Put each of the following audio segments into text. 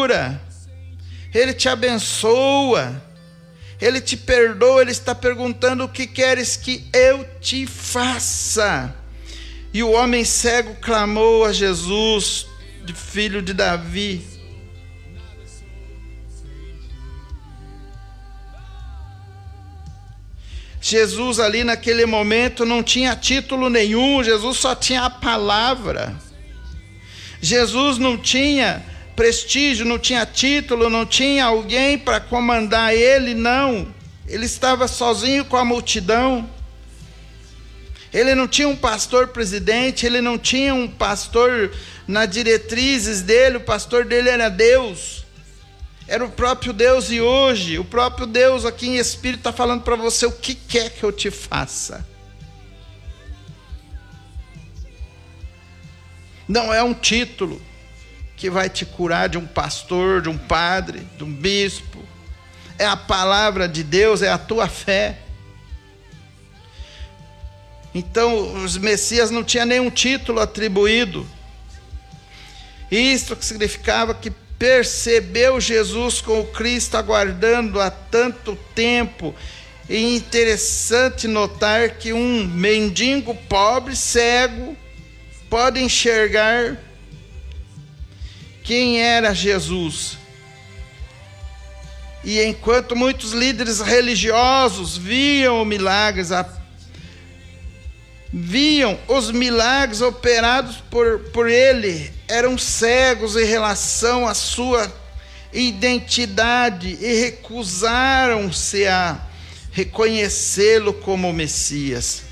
cura, Ele te abençoa, Ele te perdoa. Ele está perguntando: o que queres que eu te faça? E o homem cego clamou a Jesus, filho de Davi. Jesus ali naquele momento não tinha título nenhum, Jesus só tinha a palavra. Jesus não tinha prestígio, não tinha título, não tinha alguém para comandar ele, não. Ele estava sozinho com a multidão. Ele não tinha um pastor presidente, ele não tinha um pastor nas diretrizes dele, o pastor dele era Deus. Era o próprio Deus. E hoje, o próprio Deus aqui em Espírito está falando para você: o que quer que eu te faça? Não é um título que vai te curar de um pastor, de um padre, de um bispo. É a palavra de Deus, é a tua fé. Então, os Messias não tinham nenhum título atribuído. Isto que significava que percebeu Jesus com o Cristo aguardando há tanto tempo. E é interessante notar que um mendigo pobre, cego, pode enxergar quem era Jesus. E enquanto muitos líderes religiosos viam os milagres operados por ele, eram cegos em relação à sua identidade e recusaram-se a reconhecê-lo como Messias.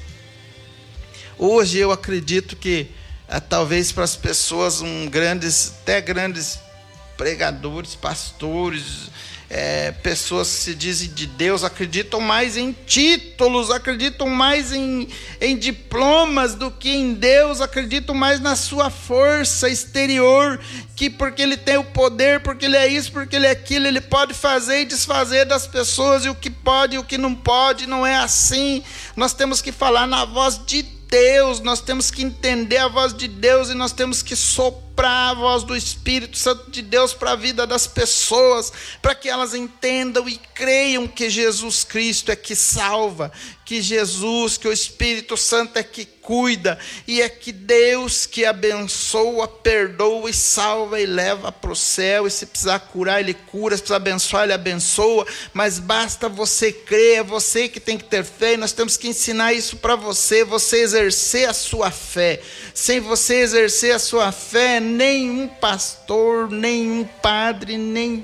Hoje eu acredito que talvez para as pessoas até grandes pregadores, pastores, pessoas que se dizem de Deus, acreditam mais em títulos, acreditam mais em diplomas do que em Deus, acreditam mais na sua força exterior, que porque ele tem o poder, porque ele é isso, porque ele é aquilo, ele pode fazer e desfazer das pessoas, e o que pode e o que não pode. Não é assim. Nós temos que falar na voz de Deus, nós temos que entender a voz de Deus, e nós temos que soprar a voz do Espírito Santo de Deus para a vida das pessoas, para que elas entendam e creiam que Jesus Cristo é que salva, que Jesus, que o Espírito Santo é que cuida, e é que Deus que abençoa, perdoa e salva e leva para o céu. E se precisar curar, Ele cura, se precisar abençoar, Ele abençoa, mas basta você crer, é você que tem que ter fé, e nós temos que ensinar isso para você exercer a sua fé. Sem você exercer a sua fé, nenhum pastor, nenhum padre, nem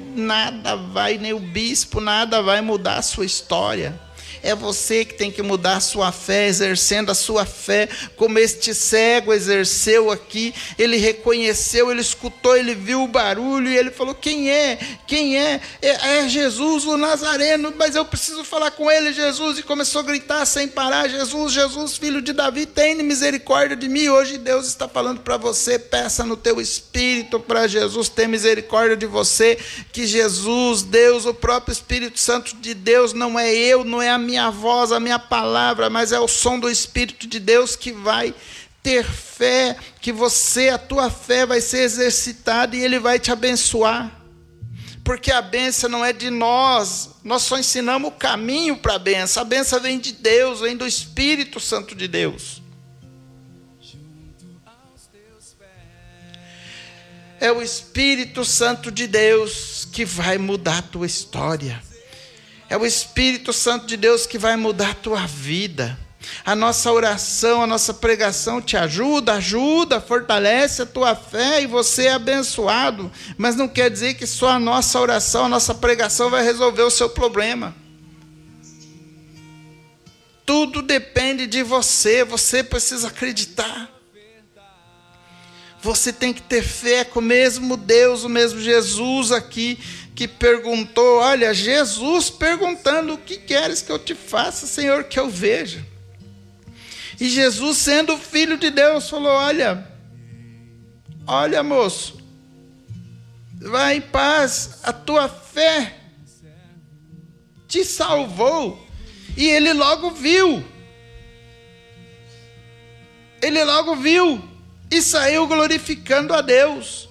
o bispo, nada vai mudar a sua história. É você que tem que mudar a sua fé, exercendo a sua fé, como este cego exerceu aqui. Ele reconheceu, ele escutou, ele viu o barulho, e ele falou: quem é? Quem é? É Jesus o Nazareno, mas eu preciso falar com ele, Jesus. E começou a gritar sem parar: Jesus, Jesus, filho de Davi, tem misericórdia de mim. Hoje Deus está falando para você: peça no teu espírito para Jesus ter misericórdia de você, que Jesus, Deus, o próprio Espírito Santo de Deus, não é eu, não é a minha voz, a minha palavra, mas é o som do Espírito de Deus que vai ter fé, que a tua fé vai ser exercitada, e Ele vai te abençoar. Porque a bênção não é de nós só ensinamos o caminho para a bênção vem de Deus, vem do Espírito Santo de Deus. É o Espírito Santo de Deus que vai mudar a tua história. É o Espírito Santo de Deus que vai mudar a tua vida. A nossa oração, a nossa pregação te ajuda, fortalece a tua fé, e você é abençoado. Mas não quer dizer que só a nossa oração, a nossa pregação vai resolver o seu problema. Tudo depende de você. Você precisa acreditar. Você tem que ter fé com o mesmo Deus, o mesmo Jesus aqui, que perguntou. Olha, Jesus perguntando: o que queres que eu te faça, Senhor, que eu veja? E Jesus, sendo filho de Deus, falou: olha moço, vai em paz, a tua fé te salvou. E ele logo viu e saiu glorificando a Deus.